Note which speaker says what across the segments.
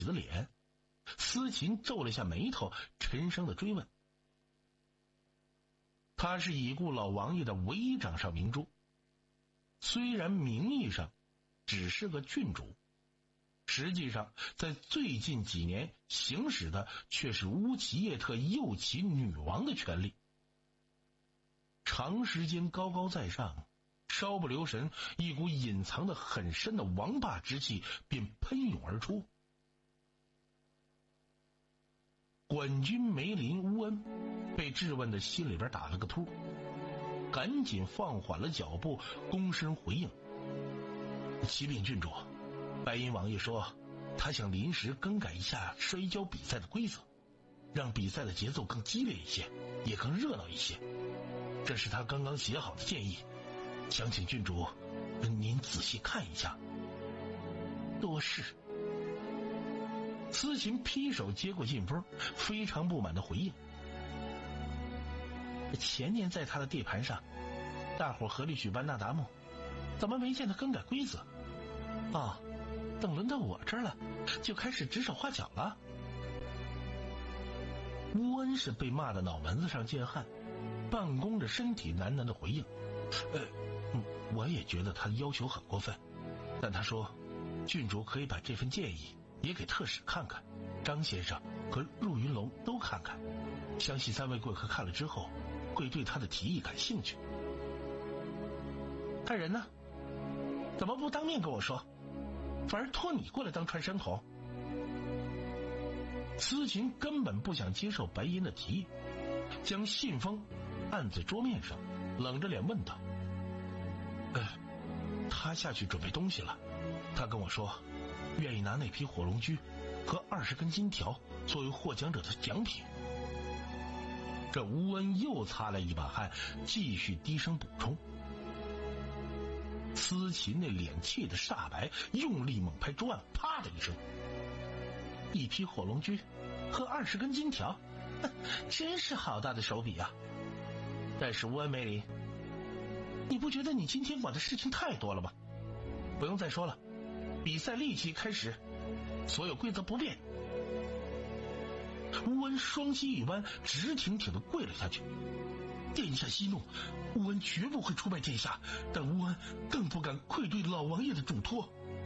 Speaker 1: 的脸。司琴皱了下眉头，沉声的追问。他是已故老王爷的唯一掌上明珠，虽然名义上只是个郡主，实际上在最近几年行使的却是乌齐叶特右旗女王的权利。长时间高高在上，稍不留神，一股隐藏的很深的王霸之气便喷涌而出。管军梅林乌恩被质问的心里边打了个突，赶紧放缓了脚步，躬身回应：启禀郡主，白银王爷说他想临时更改一下摔跤比赛的规则，让比赛的节奏更激烈一些，也更热闹一些。这是他刚刚写好的建议，想请郡主您仔细看一下。多事。司琴劈手接过信封，非常不满的回应：前年在他的地盘上，大伙合力举办纳达慕，怎么没见他更改规则？等轮到我这儿了，就开始指手画脚了。乌恩是被骂的脑门子上见汗，半弓着身体喃喃的回应：我也觉得他的要求很过分，但他说郡主可以把这份建议也给特使看看，张先生和陆云龙都看看，相信三位贵客看了之后会对他的提议感兴趣。他人呢？怎么不当面跟我说，反而托你过来当传声筒？司琴根本不想接受白银的提议，将信封按在桌面上，冷着脸问道：他下去准备东西了，他跟我说愿意拿那批火龙驹和20根金条作为获奖者的奖品。这乌恩又擦了一把汗，继续低声补充。司琴那脸气得煞白，用力猛拍桌案，啪的一声。1批火龙驹和20根金条，真是好大的手笔啊！但是乌恩梅林，你不觉得你今天管的事情太多了吗？不用再说了，比赛立即开始，所有规则不变。乌恩双膝一弯，直挺挺地跪了下去。殿下息怒，乌恩绝不会出卖殿下，但乌恩更不敢愧对老王爷的嘱托。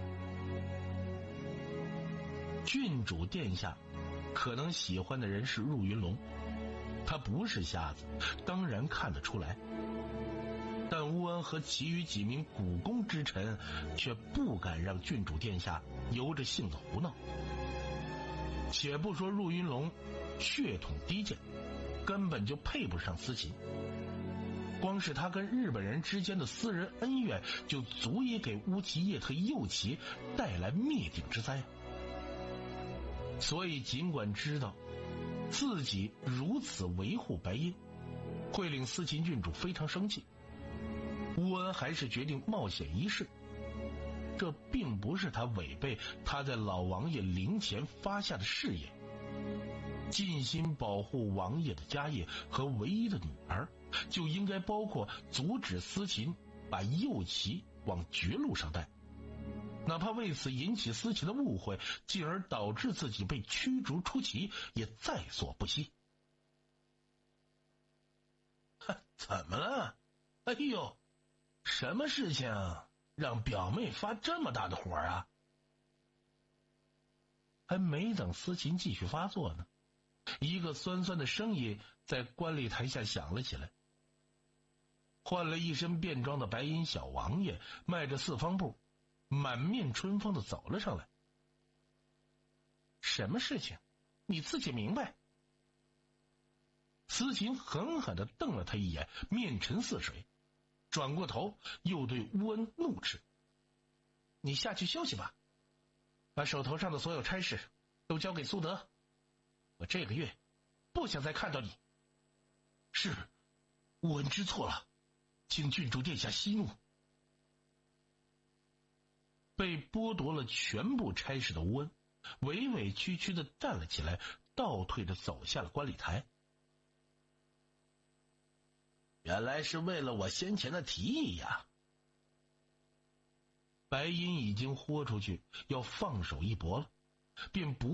Speaker 1: 郡主殿下可能喜欢的人是陆云龙，他不是瞎子，当然看得出来。但乌恩和其余几名股肱之臣却不敢让郡主殿下由着性子胡闹。且不说陆云龙血统低贱，根本就配不上司琴，光是他跟日本人之间的私人恩怨就足以给乌齐叶特右旗带来灭顶之灾。所以尽管知道自己如此维护白银会令司琴郡主非常生气，乌恩还是决定冒险一试。这并不是他违背他在老王爷灵前发下的誓言，尽心保护王爷的家业和唯一的女儿，就应该包括阻止司琴把右旗往绝路上带，哪怕为此引起司琴的误会，进而导致自己被驱逐出旗，也在所不惜。怎么了？哎呦，什么事情让表妹发这么大的火啊？还没等司琴继续发作呢，一个酸酸的声音在观礼台下响了起来。换了一身便装的白银小王爷迈着四方步，满面春风的走了上来。什么事情？你自己明白。司琴狠狠地瞪了他一眼，面沉似水，转过头又对乌恩怒斥：你下去休息吧，把手头上的所有差事都交给苏德，我这个月不想再看到你。是，乌恩知错了，请郡主殿下息怒。被剥夺了全部差事的乌恩委委屈屈地站了起来，倒退着走下了观礼台。原来是为了我先前的提议呀！白银已经豁出去要放手一搏了， 便不